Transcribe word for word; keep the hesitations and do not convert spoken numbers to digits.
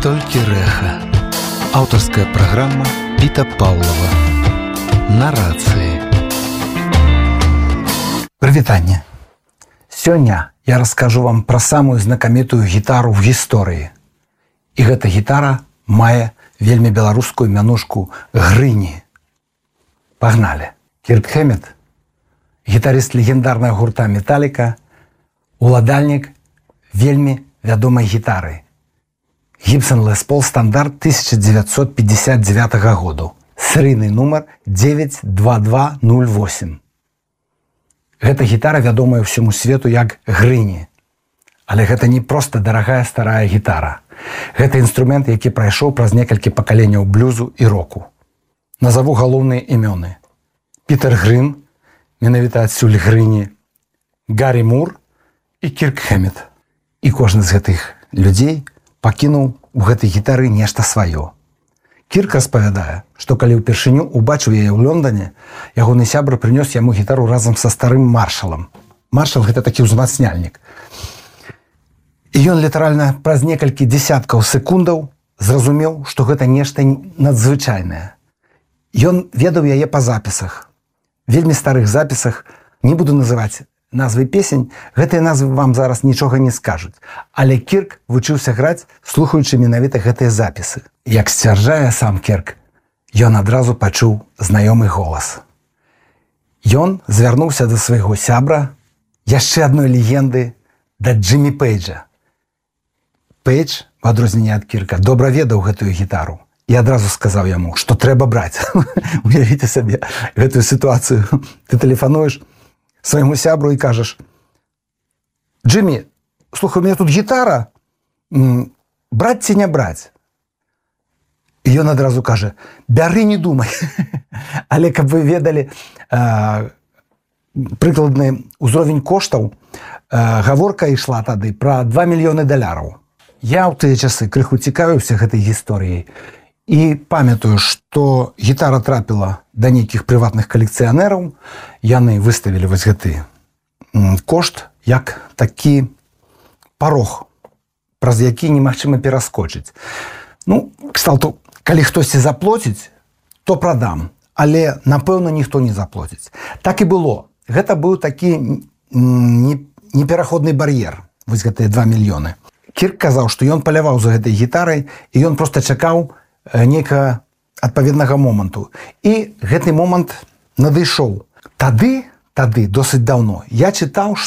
Толькі рэха. Аўтарская праграма Піта Паўлова. На рацыі. Прывітанне. Сёння я раскажу вам пра самую знакамітую гітару в гісторыі. І гэта гітара мае вельмі беларускую мянушку Грыні. Пагналі. Кірк Хэммет, гітарыст легендарнага гурта Металіка, уладальнік вельмі вядомай гітары. Гібсон Лес Пол стандарт тысяча девятьсот пятьдесят девятого году. Серыйны нумар девять два два ноль восемь. Гэта гітара вядомая ўсяму свету як Грыні. Але гэта не проста дарагая старая гітара. Гэта інструмент, які прайшоў праз некалькі пакаленняў блюзу і року. Назаву галоўныя імёны. Пітер Грын, менавіта адсюль Грыні, Гаррі Мур і Кірк Хэммет. І кожны з гэтых людзей пакінуў у гэтай гітары нешта сваё. Кірк распавядае, што калі ўпершыню убачыў яе ў Лондоне, ягоны сябра прынёс яму гітару разам са старым маршалам. Маршал гэта такі ўзмацняльнік. І ён літаральна праз некалькі дзесяткаў секундаў зразумеў, што гэта нешта надзвычайнае. Ён ведаў яе па запісах. Вельмі старых запісах, не буду называць назвы песень, гэтыя назвы вам зараз нічога не скажуць. Але Кірк вучыўся граць, слухаючы менавіта гэтыя запісы. Як сцвярджае сам Кірк, ён адразу пачуў знаёмы голас. Ён звярнуўся да свайго сябра, яшчэ адной легенды, да Джиммі Пейджа. Пейдж, у адрозненне ад Кірка, добра ведаў гэтую гітару і адразу сказаў яму, што трэба браць. Уявіце сабе гэтую сітуацыю. Ты тэлефануеш свайму сябру і кажаш: «Джиммі, слухай, у мяне тут гітара, браць ці не браць?» І ён адразу кажа: «Бяры, не думай». Але каб вы ведалі прыкладны ўзровень коштаў, гаворка ішла тады пра два мільёны даляраў. Я ў тыя часы крыху цікавіўся гэтай гісторыяй і памятаю, што гітара трапіла да нейкіх прыватных калекцыянераў. Яны выставілі вось гэты кошт як такі парог, праз які немагчыма пераскочыць. Ну, кшталту, калі хтосьці заплоціць, то прадам, але, напэўна, ніхто не заплоціць. Так і было. Гэта быў такі непераходны бар'ер, вось гэтыя два мільёны. Кірк казаў, што ён паляваў за гэтай гітарай, і ён проста чакаў нейкага адпаведнага моманту. І гэты момант надышоў. Тады, тады, досыць даўно, я чытаў,